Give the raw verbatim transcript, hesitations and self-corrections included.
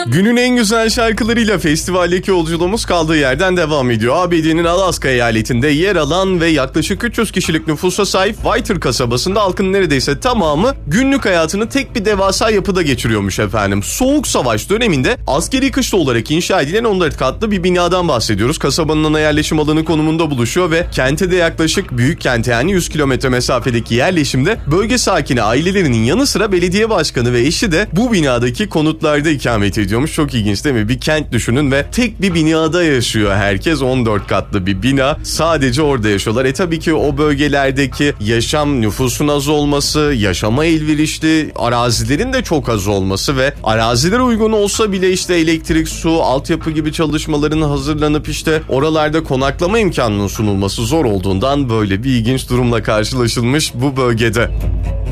Günün en güzel şarkılarıyla festivaldeki yolculuğumuz kaldığı yerden devam ediyor. A B D'nin Alaska eyaletinde yer alan ve yaklaşık üç yüz kişilik nüfusa sahip Whiter kasabasında halkın neredeyse tamamı günlük hayatını tek bir devasa yapıda geçiriyormuş efendim. Soğuk Savaş döneminde askeri kışla olarak inşa edilen on dört katlı bir binadan bahsediyoruz. Kasabanın ana yerleşim alanı konumunda buluşuyor ve kente de yaklaşık büyük kente yani yüz kilometre mesafedeki yerleşimde bölge sakini ailelerinin yanı sıra belediye başkanı ve eşi de bu binadaki konutlarda ikamet ediyormuş. Çok ilginç değil mi? Bir kent düşünün ve tek bir binada yaşıyor herkes. on dört katlı bir bina. Sadece orada yaşıyorlar. E tabii ki o bölgelerdeki yaşam, nüfusun az olması, yaşama elverişli arazilerin de çok az olması ve araziler uygun olsa bile işte elektrik, su, altyapı gibi çalışmaların hazırlanıp işte oralarda konaklama imkanının sunulması zor olduğundan böyle bir ilginç durumla karşılaşılmış bu bölgede.